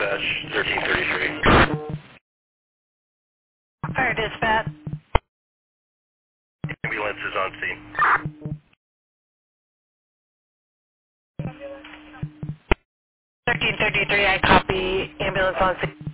dispatch, 1333. Fire dispatch. Ambulance is on scene. 1333, I copy. Ambulance on scene.